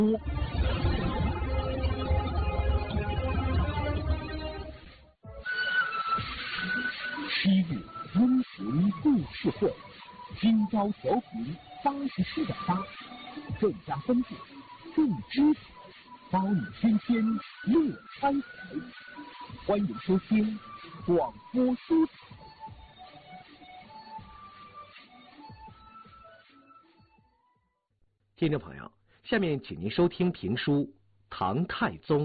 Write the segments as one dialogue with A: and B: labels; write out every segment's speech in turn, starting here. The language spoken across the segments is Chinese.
A: 7日温习故事会，今朝调频87.8，更加丰富，更知识，包你天天乐开怀。欢迎收听广播书台。
B: 听众朋友，下面请您收听评书《唐太宗》。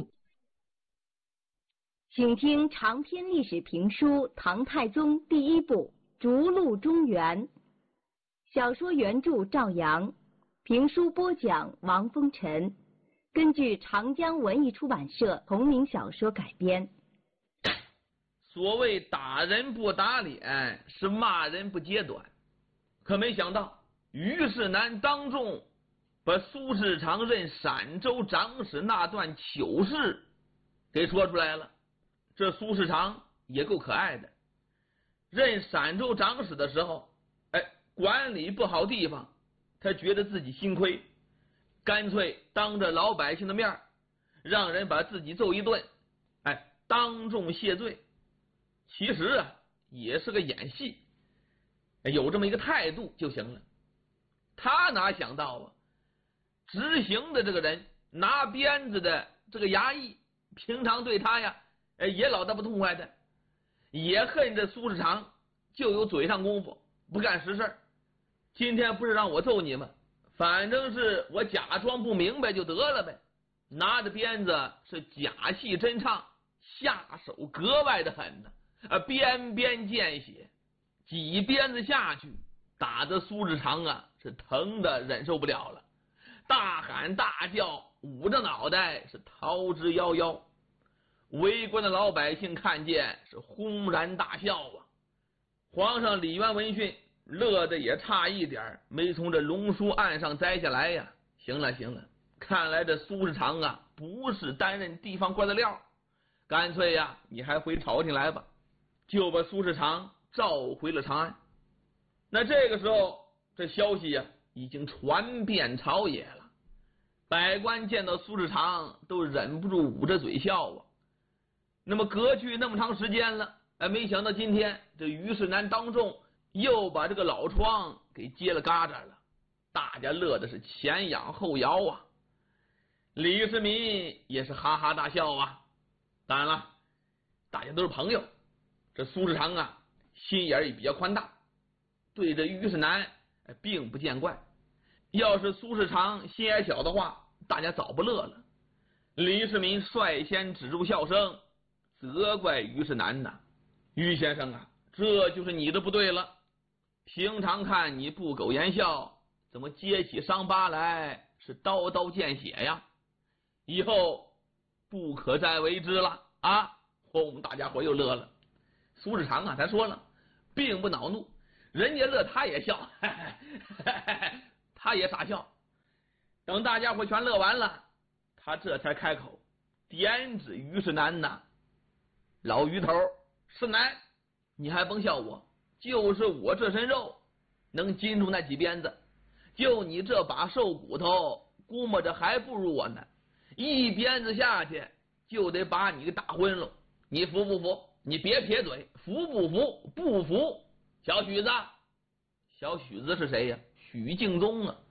C: 请听长篇历史评书《唐太宗》第一部《逐鹿中原》，小说原著赵阳，评书播讲王风尘，根据长江文艺出版社同名小说改编。
D: 所谓打人不打脸，是骂人不揭短，可没想到于世南当众把苏世长任陕州长史那段糗事给说出来了。这苏世长也够可爱的，任陕州长史的时候，管理不好地方，他觉得自己心亏，干脆当着老百姓的面让人把自己揍一顿，当众谢罪。其实啊，也是个演戏，有这么一个态度就行了。他哪想到啊，执行的这个人，拿鞭子的这个衙役，平常对他呀也老大不痛快的，也恨着苏世长就有嘴上功夫，不干实事。今天不是让我揍你们，反正是我假装不明白就得了呗。拿着鞭子是假戏真唱，下手格外的狠呢，鞭鞭见血，几鞭子下去，打得苏世长啊是疼的忍受不了了，大喊大叫，捂着脑袋是逃之夭夭。围观的老百姓看见是轰然大笑啊！皇上李渊闻讯乐得也差一点没从这龙书案上摘下来呀。行了，看来这苏世长啊不是担任地方官的料，干脆呀你还回朝廷来吧，就把苏世长召回了长安。那这个时候这消息呀已经传遍朝野了，百官见到苏世长都忍不住捂着嘴笑啊。那么隔去那么长时间了，没想到今天这于世南当众又把这个老疮给揭了嘎瘩了，大家乐的是前仰后摇啊。李世民也是哈哈大笑啊。当然了，大家都是朋友，这苏世长啊心眼也比较宽大，对这于世南并不见怪。要是苏世长心眼小的话，大家早不乐了。李世民率先止住笑声，责怪于世南呐：“于先生啊，这就是你的不对了。平常看你不苟言笑，怎么揭起伤疤来是刀刀见血呀？以后不可再为之了啊！”轰，大家伙又乐了。苏世长啊，他说了，并不恼怒，人家乐他也笑，他也傻笑。等大家伙全乐完了，他这才开口点指于世南呐：“老于头，世南，你还甭笑我，就是我这身肉能禁住那几鞭子，就你这把瘦骨头，估摸着还不如我呢。一鞭子下去就得把你给打昏了，你服不服？你别撇嘴，服不服？不服。小许子，小许子是谁呀？许敬宗啊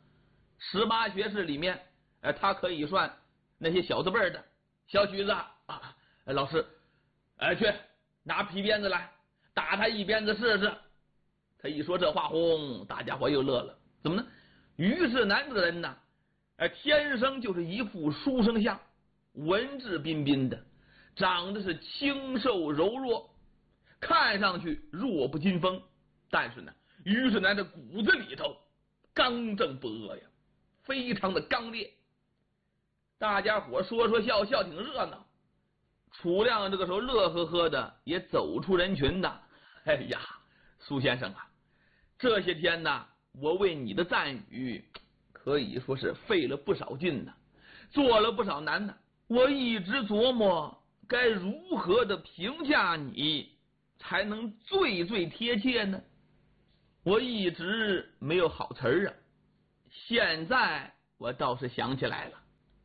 D: ，18学士里面，他可以算那些小字辈的。小许子啊，老师，去拿皮鞭子来，打他一鞭子试试。他一说这话，轰，大家伙又乐了。怎么呢？于世南这个人呢，天生就是一副书生相，文质彬彬的，长得是清瘦柔弱，看上去弱不禁风，但是呢，于世南的骨子里头刚正不阿呀，非常的刚烈。大家伙说说笑笑，挺热闹。楚亮这个时候乐呵呵的也走出人群呐。哎呀，苏先生啊，这些天呢，我为你的赞誉可以说是费了不少劲呢，做了不少难呢。我一直琢磨该如何的评价你才能最最贴切呢？我一直没有好词儿啊，现在我倒是想起来了。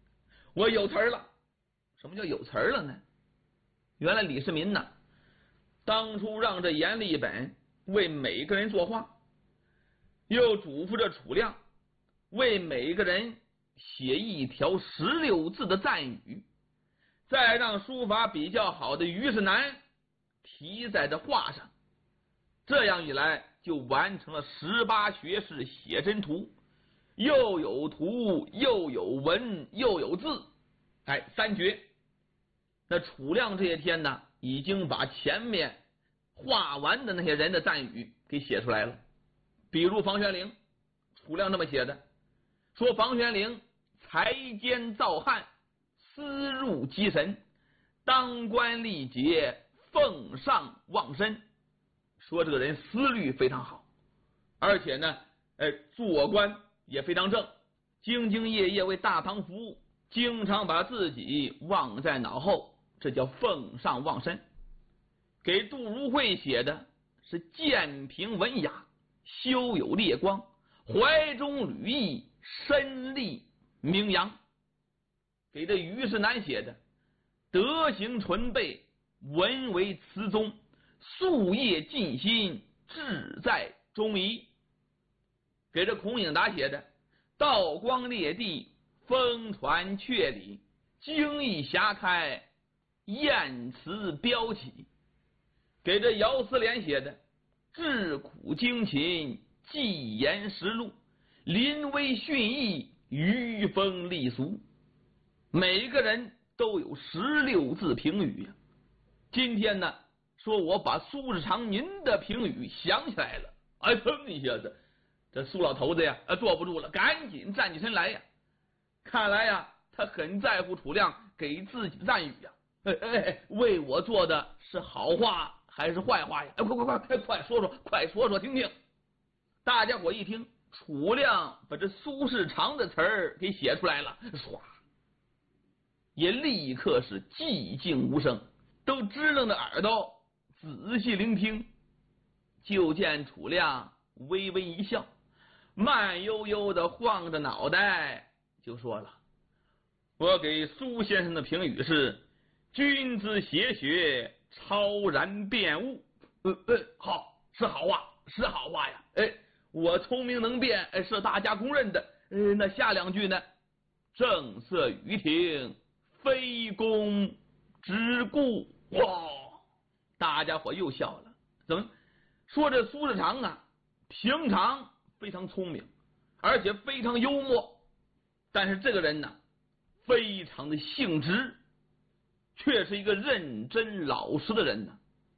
D: 我有词儿了。什么叫有词儿了呢？原来李世民呢，当初让这阎立本为每个人作画，又嘱咐着楚亮为每个人写一条16字的赞语，再让书法比较好的于世南题在这画上。这样一来，就完成了18学士写真图，又有图又有文又有字，3绝。那楚亮这些天呢，已经把前面画完的那些人的赞语给写出来了。比如房玄龄，楚亮这么写的，说房玄龄才兼造汉，思入积神，当官历节，奉上忘身。说这个人思虑非常好，而且呢做官也非常正，兢兢业业为大唐服务，经常把自己忘在脑后，这叫奉上忘身。给杜如晦写的是剑平文雅，修有烈光，怀中履意，身立名扬。给这于世南写的德行纯备，文为词宗，夙业尽心，志在忠义。给这孔颖达写的道光烈地，风传阙里，经义霞开，艳词标起。给这姚思廉写的治苦精勤，技严实录，临危训义，余风丽俗。每个人都有16字评语。今天呢，说我把苏世长您的评语想起来了，噌一下子，这苏老头子呀坐不住了，赶紧站起身来呀。看来呀，他很在乎楚亮给自己的赞语呀。为我做的是好话还是坏话呀？快说说，快说说听听。大家伙一听，楚亮把这苏世长的词儿给写出来了，唰，也立刻是寂静无声，都支棱着耳朵仔细聆听。就见楚亮微微一笑，慢悠悠的晃着脑袋就说了：我给苏先生的评语是君子协学，超然辩悟。好，是好话，是好话呀。我聪明能辩，是大家公认的。那下2句呢？正色语听，非公之故。哇！大家伙又笑了。怎么说这苏世长啊，平常非常聪明，而且非常幽默，但是这个人呢，非常的性直，却是一个认真老实的人呢。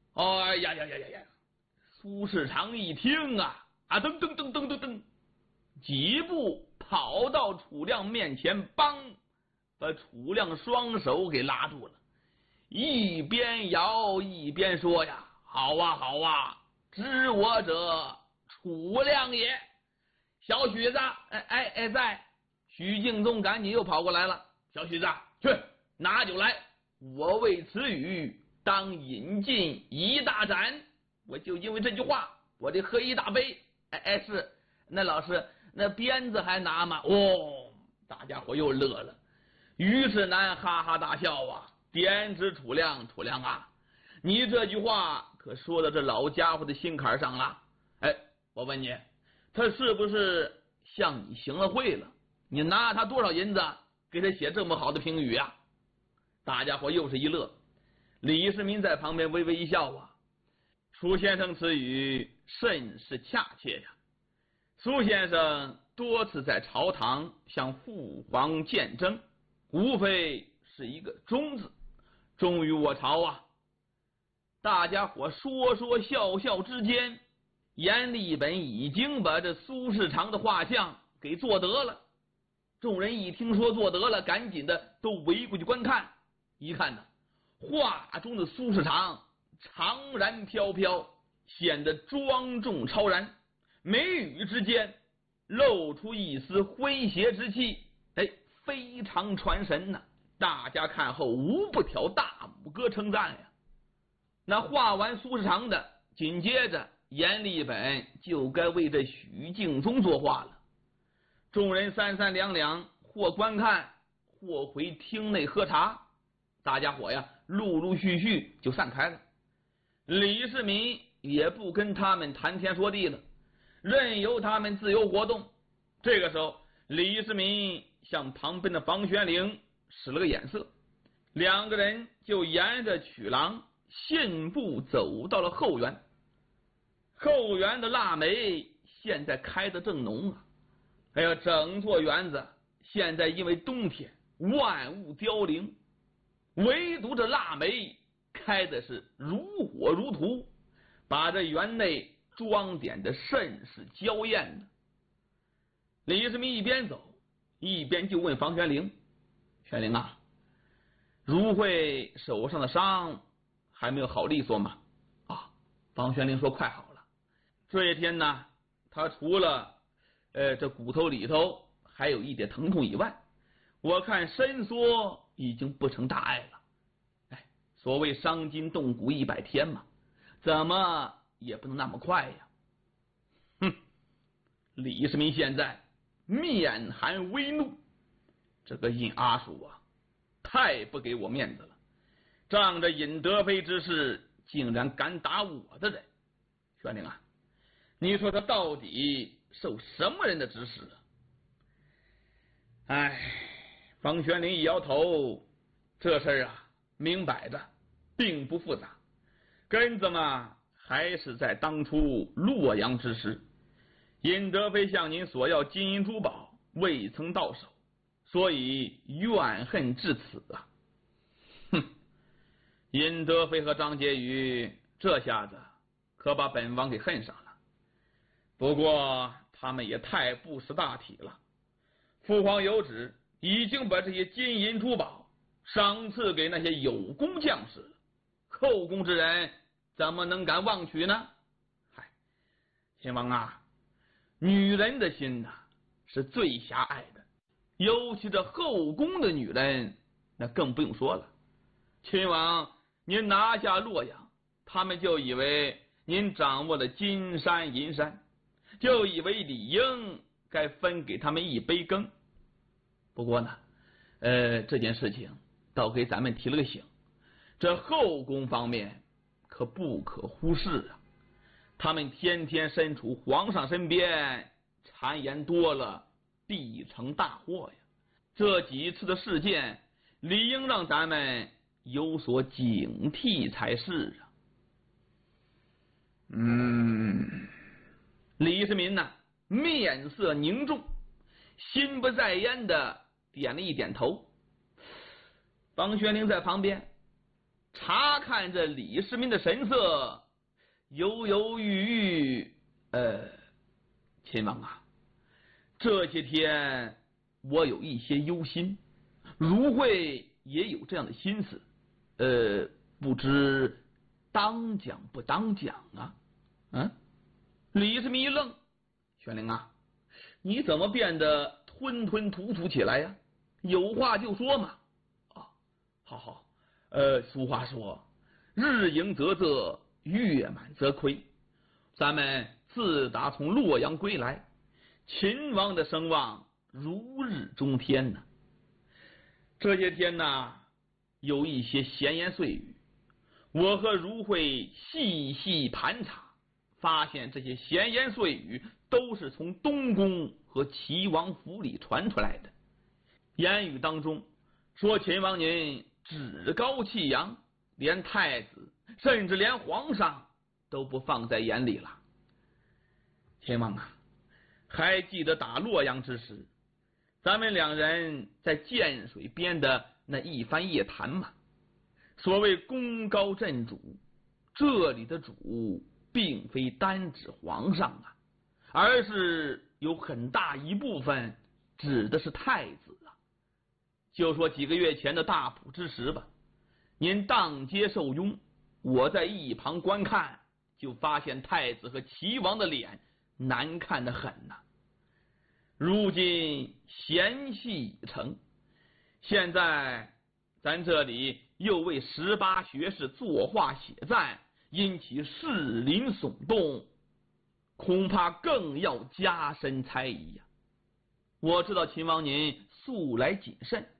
D: 苏世长一听啊，噔噔噔噔噔噔，几步跑到楚亮面前，帮把楚亮双手给拉住了，一边摇一边说呀：好啊好啊，知我者楚亮也。小许子，在。许敬宗赶紧又跑过来了：小许子，去拿酒来，我为此语当饮尽1大盏。我就因为这句话，我得喝1大杯。是，那老师，那鞭子还拿吗？大家伙又乐了。于世南哈哈大笑啊，点指楚亮：楚亮啊，你这句话可说到这老家伙的心坎上了。我问你，他是不是向你行了贿了？你拿他多少银子给他写这么好的评语啊？大家伙又是一乐。李世民在旁边微微一笑啊：楚先生此语甚是恰切呀。苏先生多次在朝堂向父皇见证，无非是一个忠字，忠于我朝啊。大家伙说说笑笑之间，阎立本已经把这苏世长的画像给做得了。众人一听说做得了，赶紧的都围过去观看。一看呢，画中的苏世长长髯飘飘，显得庄重超然，眉宇之间露出一丝诙谐之气，非常传神呐。大家看后无不挑大拇哥称赞呀。那画完苏世长的，紧接着阎立本就该为这许敬宗作画了。众人三两，或观看或回厅内喝茶，大家伙呀陆陆续续就散开了。李世民也不跟他们谈天说地了，任由他们自由活动。这个时候，李世民向旁边的房玄龄使了个眼色，两个人就沿着曲廊信步走到了后园。后园的腊梅现在开得正浓啊！哎呀，整座园子现在因为冬天万物凋零，唯独这腊梅开的是如火如荼，把这园内装点的甚是娇艳的。李世民一边走一边就问房玄龄：“玄龄啊，如慧手上的伤还没有好利索吗？”啊，房玄龄说：“快好了。这些天呢，他除了这骨头里头还有一点疼痛以外，我看伸缩已经不成大碍了。哎，所谓伤筋动骨100天嘛，怎么也不能那么快呀。”哼，李世民现在面含微怒，这个尹阿叔啊，太不给我面子了，仗着尹德妃之事，竟然敢打我的人。玄龄啊，你说他到底受什么人的指使啊？哎，房玄龄一摇头，这事儿啊，明摆着并不复杂，根子嘛还是在当初洛阳之时，尹德妃向您索要金银珠宝，未曾到手，所以怨恨至此啊！哼，尹德妃和张婕妤这下子可把本王给恨上了。不过他们也太不识大体了，父皇有旨，已经把这些金银珠宝赏赐给那些有功将士了，后宫之人怎么能敢妄取呢？嗨，亲王啊，女人的心呐是最狭隘的，尤其这后宫的女人，那更不用说了。亲王您拿下洛阳，他们就以为您掌握了金山银山，就以为理应该分给他们一杯羹。不过呢，这件事情倒给咱们提了个醒，这后宫方面可不可忽视啊！他们天天身处皇上身边，谗言多了，必成大祸呀！这几次的事件，理应让咱们有所警惕才是啊。李世民呢，面色凝重，心不在焉的点了一点头。房玄龄在旁边查看着李世民的神色，犹犹豫豫。亲王啊，这些天我有一些忧心，如慧也有这样的心思，不知当讲不当讲啊？李世民一愣，玄龄啊，你怎么变得吞吞吐吐起来呀？有话就说嘛。好，俗话说，日盈则仄，月满则亏。咱们自打从洛阳归来，秦王的声望如日中天呢。这些天呢，有一些闲言碎语，我和如慧细细盘查，发现这些闲言碎语都是从东宫和齐王府里传出来的。言语当中说秦王您趾高气扬，连太子甚至连皇上都不放在眼里了。秦王啊，还记得打洛阳之时，咱们两人在涧水边的那一番夜谈吗？所谓功高震主，这里的主并非单指皇上啊，而是有很大一部分指的是太子啊。就说几个月前的大普之时吧，您当街受拥，我在一旁观看，就发现太子和齐王的脸难看得很呐。如今嫌隙已成，现在咱这里又为18学士作画写赞，因其士林耸动，恐怕更要加深猜疑呀。我知道秦王您素来谨慎，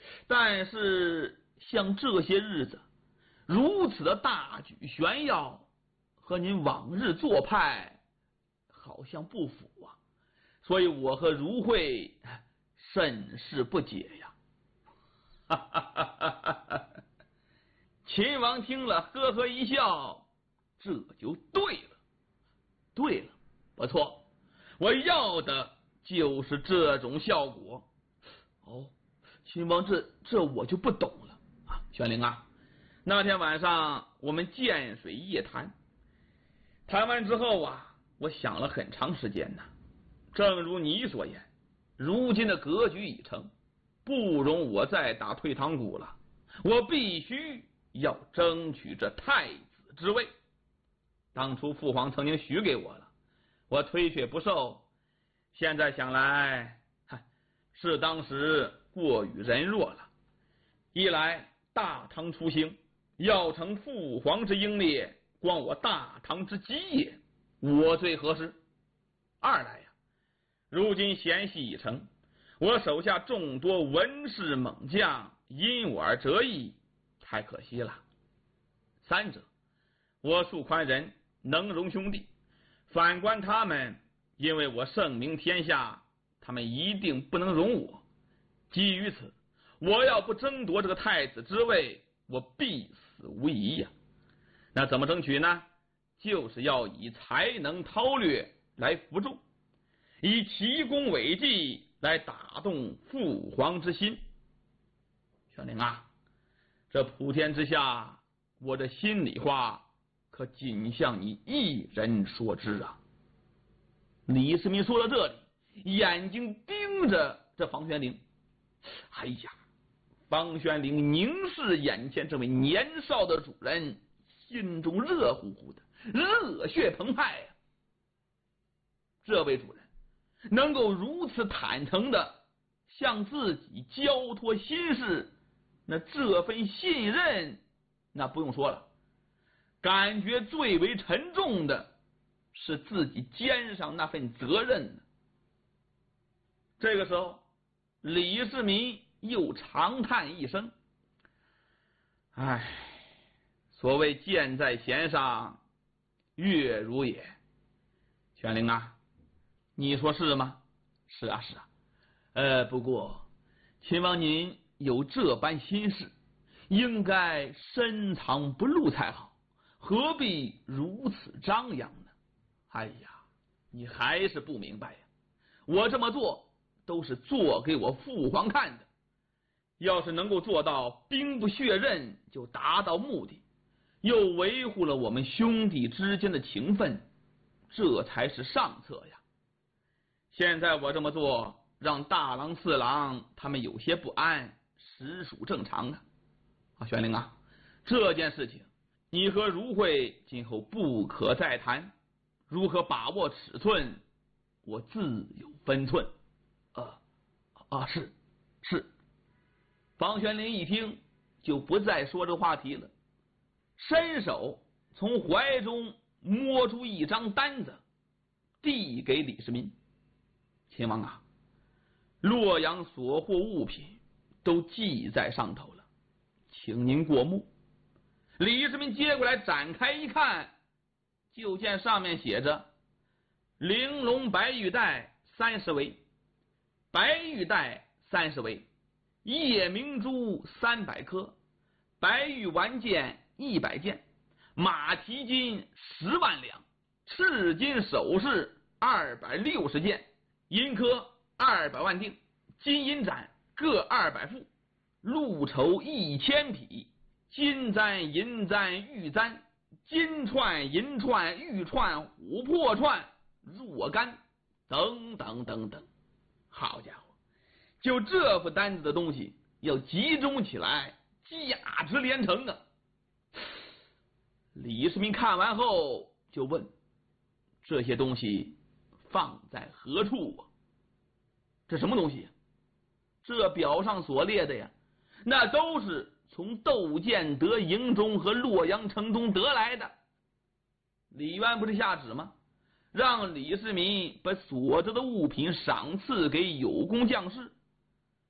D: 但是像这些日子如此的大举炫耀，和您往日做派好像不符啊，所以我和如慧甚是不解呀。哈哈哈哈哈！秦王听了呵呵一笑，这就对了，对了，不错，我要的就是这种效果。哦，秦王，这我就不懂了啊。玄灵啊，那天晚上我们涧水夜谈，谈完之后啊，我想了很长时间呢。正如你所言，如今的格局已成，不容我再打退堂鼓了，我必须要争取这太子之位。当初父皇曾经许给我了，我推却不受，现在想来是当时过于人弱了。一来大唐初兴，要成父皇之英烈，光我大唐之基业，我最合适。二来呀，如今贤隙已成，我手下众多文士猛将因我而折翼，太可惜了。三者，我恕宽仁，能容兄弟，反观他们，因为我盛名天下，他们一定不能容我。基于此，我要不争夺这个太子之位，我必死无疑呀。那怎么争取呢？就是要以才能韬略来服众，以奇功伟绩来打动父皇之心。玄灵啊，这普天之下，我的心里话可仅向你一人说之啊。李世民说到这里，眼睛盯着这房玄龄。哎呀，房玄龄凝视眼前这位年少的主人，心中热乎乎的，热血澎湃呀。这位主人能够如此坦诚的向自己交托心事，那这份信任，那不用说了，感觉最为沉重的是自己肩上那份责任呢。这个时候，李世民又长叹一声：“唉，所谓箭在弦上，月如也。”玄龄啊，你说是吗？是啊，是啊。不过秦王您有这般心事，应该深藏不露才好，何必如此张扬呢？哎呀，你还是不明白呀！我这么做都是做给我父皇看的，要是能够做到兵不血刃就达到目的，又维护了我们兄弟之间的情分，这才是上策呀。现在我这么做，让大郎四郎他们有些不安，实属正常啊。玄龄啊，这件事情你和如慧今后不可再谈，如何把握尺寸，我自有分寸。是。房玄龄一听，就不再说这话题了，伸手从怀中摸出一张单子，递给李世民。秦王啊，洛阳所获物品都记在上头了，请您过目。李世民接过来展开一看，就见上面写着：玲珑白玉带30围，白玉带30围，夜明珠300颗，白玉丸件100件，马蹄金10万两，赤金首饰260件，银科200万锭，金银盏各200副，鹿绸1000匹，金簪银簪玉簪，金串银串玉串琥珀串若干等等等等。好家伙，就这副单子的东西要集中起来，价值连城啊！李世民看完后就问：这些东西放在何处啊？这什么东西？这表上所列的呀，那都是从窦建德营中和洛阳城中得来的。李渊不是下旨吗？让李世民把所得的物品赏赐给有功将士。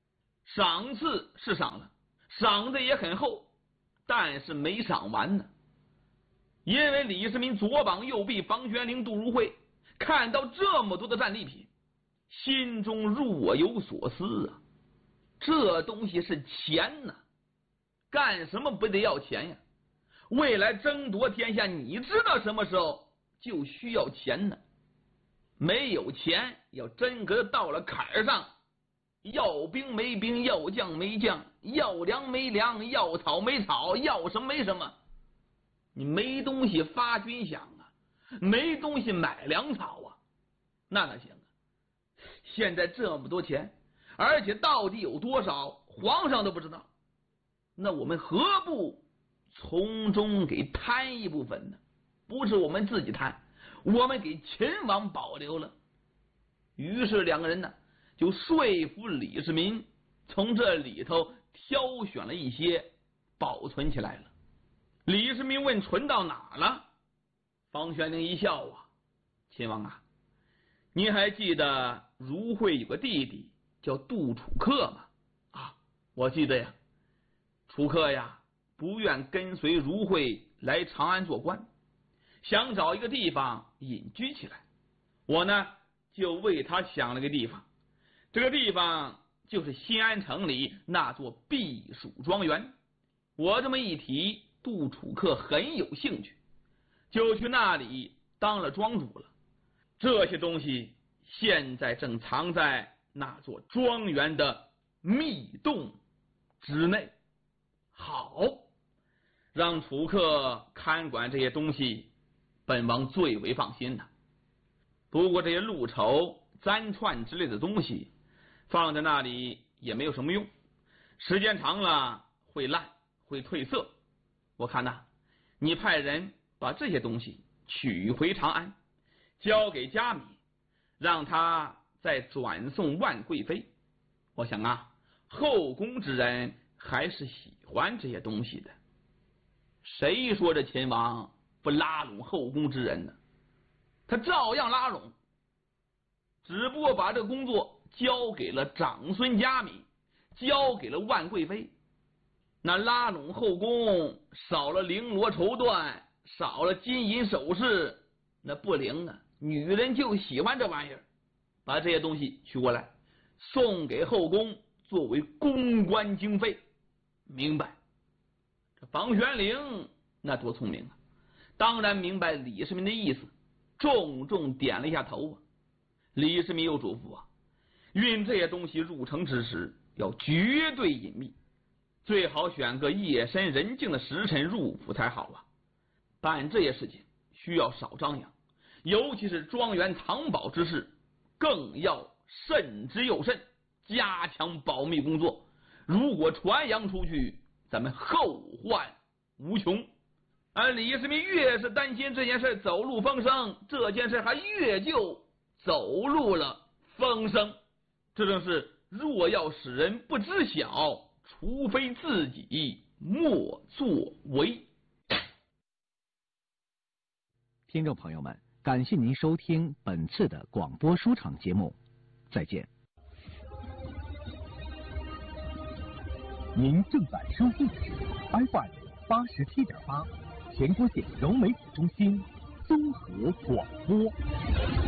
D: 赏赐是赏了，赏的也很厚，但是没赏完呢。因为李世民左膀右臂房玄龄、杜如晦看到这么多的战利品，心中若有所思啊。这东西是钱呐，干什么不得要钱呀？未来争夺天下，你知道什么时候就需要钱呢？没有钱，要真给他到了坎儿上，要兵没兵，要将没将，要粮没粮，要草没草，要什么没什么。你没东西发军饷啊，没东西买粮草啊，那哪行啊？现在这么多钱，而且到底有多少，皇上都不知道，那我们何不从中给贪一部分呢？不是我们自己贪，我们给秦王保留了。于是两个人呢，就说服李世民从这里头挑选了一些保存起来了。李世民问存到哪了？房玄龄一笑啊，秦王啊，您还记得如晦有个弟弟叫杜楚客吗？啊，我记得呀。楚客呀，不愿跟随如晦来长安做官，想找一个地方隐居起来。我呢，就为他想了个地方，这个地方就是新安城里那座避暑庄园。我这么一提，杜楚客很有兴趣，就去那里当了庄主了。这些东西现在正藏在那座庄园的密洞之内。好，让楚客看管这些东西，本王最为放心了。不过这些鹿绸、簪串之类的东西放在那里也没有什么用，时间长了会烂会褪色。我看呐，你派人把这些东西取回长安，交给佳米，让他再转送万贵妃。我想啊，后宫之人还是喜欢这些东西的。谁说这秦王不拉拢后宫之人呢？他照样拉拢，只不过把这个工作交给了长孙佳米，交给了万贵妃。那拉拢后宫少了绫罗绸缎，少了金银首饰，那不灵啊！女人就喜欢这玩意儿，把这些东西取过来送给后宫作为公关经费。明白？这房玄龄那多聪明啊，当然明白李世民的意思，重重点了一下头啊。李世民又嘱咐啊，运这些东西入城之时要绝对隐秘，最好选个夜深人静的时辰入府才好啊。办这些事情需要少张扬，尤其是庄园藏宝之事，更要慎之又慎，加强保密工作。如果传扬出去，咱们后患无穷。而李世民越是担心这件事走漏风声，这件事还越就走漏了风声。这正是若要使人不知晓，除非自己莫作为。
B: 听众朋友们，感谢您收听本次的广播书场节目，再见。
A: 您正在收听的是 FM 87.8全国县融媒体中心综合广播。